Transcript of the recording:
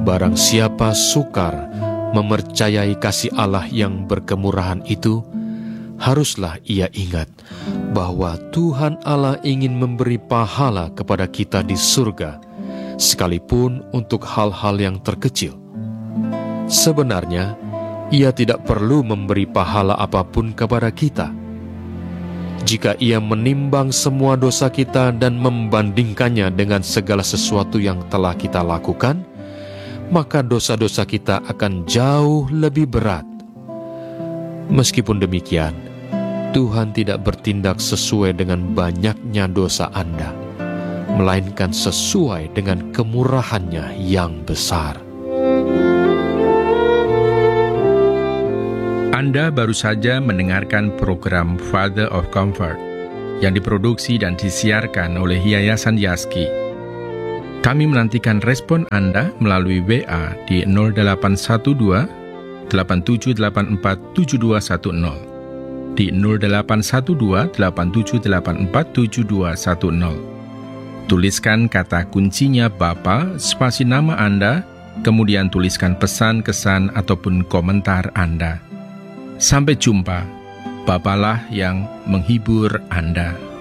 Barang siapa sukar mempercayai kasih Allah yang berkemurahan itu, haruslah ia ingat bahwa Tuhan Allah ingin memberi pahala kepada kita di surga, sekalipun untuk hal-hal yang terkecil. Sebenarnya, ia tidak perlu memberi pahala apapun kepada kita. Jika ia menimbang semua dosa kita dan membandingkannya dengan segala sesuatu yang telah kita lakukan, maka dosa-dosa kita akan jauh lebih berat. Meskipun demikian, Tuhan tidak bertindak sesuai dengan banyaknya dosa Anda, melainkan sesuai dengan kemurahannya yang besar. Anda baru saja mendengarkan program Father of Comfort yang diproduksi dan disiarkan oleh Yayasan Yaski. Kami menantikan respon Anda melalui WA di 0812 8784 7210, di 0812 8784 7210. Tuliskan kata kuncinya Bapa, spasi nama Anda, kemudian tuliskan pesan, kesan, ataupun komentar Anda. Sampai jumpa, Bapalah yang menghibur Anda.